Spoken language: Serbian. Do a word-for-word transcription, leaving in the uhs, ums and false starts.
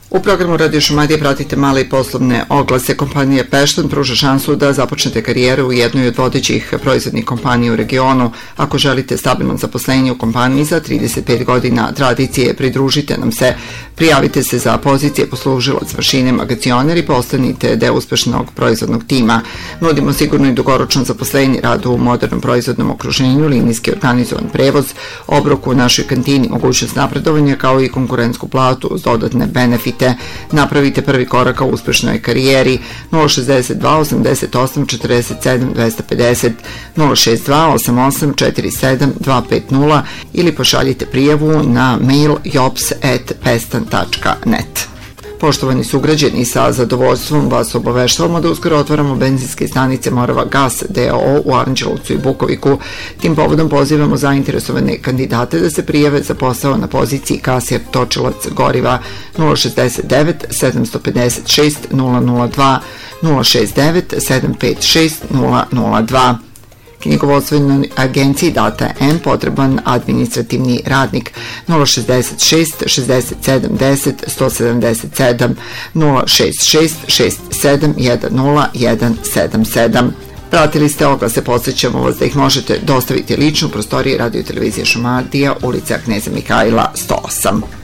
U programu Radio Šumadije pratite male i poslovne oglase. Kompanija Pešton pruža šansu da započnete karijeru u jednoj od vodećih proizvodnih kompanija u regionu. Ako želite stabilno zaposlenje u kompaniji za trideset pet godina tradicije, pridružite nam se. Prijavite se za pozicije poslužilac mašine magacioner i postanite deo uspešnog proizvodnog tima. Nudimo sigurno i dugoročno zaposlenje, rad u modernom proizvodnom okruženju, linijski organizovan prevoz, obrok u našoj kantini, mogućnost napredovanja kao i konkurentsku platu uz dodatne benefite. Napravite prvi korak ka uspešnoj karijeri. Nula šezdeset dva osamdeset osam četrdeset sedam dvesta pedeset, nula šezdeset dva osamdeset osam četrdeset sedam dvesta pedeset ili pošaljite prijavu na mail jops at pestan tačka net. Poštovani sugrađani, sa zadovoljstvom vas obaveštavamo da uskoro otvaramo benzinske stanice Morava Gas d o o u Aranđelovcu i Bukoviku. Tim povodom pozivamo zainteresovane kandidate da se prijave za posao na poziciji kasir točilac goriva. Nula šezdeset devet sedam pedeset šest nula nula dva, nula šezdeset devet sedam pet šest nula nula dva. Knjigovodstvenoj agenciji Data M potreban administrativni radnik. Nula šezdeset šest šezdeset sedam deset sto sedamdeset sedam, nula šezdeset šest šezdeset sedam jedan nula jedan sedam sedam. Pratili ste oglase, podsjećamo vas da ih možete dostaviti lično u prostoriji Radio televizije Šumadija, ulica Kneza Mihajla sto osam.